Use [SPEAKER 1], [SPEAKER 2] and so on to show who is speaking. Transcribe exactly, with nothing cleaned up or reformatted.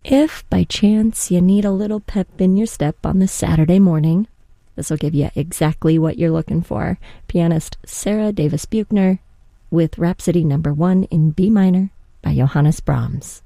[SPEAKER 1] If by chance you need a little pep in your step on this Saturday morning, this will give you exactly what you're looking for. Pianist Sarah Davis Buchner with Rhapsody number one in B minor by Johannes Brahms.